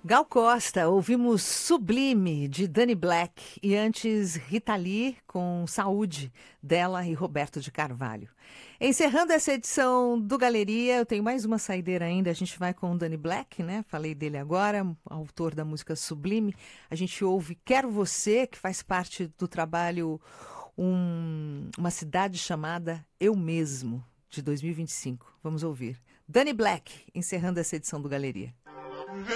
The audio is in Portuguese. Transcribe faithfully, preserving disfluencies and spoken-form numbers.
Gal Costa, ouvimos Sublime, de Dani Black, e antes Rita Lee com Saúde, dela e Roberto de Carvalho. Encerrando essa edição do Galeria, eu tenho mais uma saideira ainda, a gente vai com o Dani Black, né? Falei dele agora, autor da música Sublime. A gente ouve Quero Você, que faz parte do trabalho um, Uma Cidade Chamada Eu Mesmo, de dois mil e vinte e cinco. Vamos ouvir. Dani Black, encerrando essa edição do Galeria.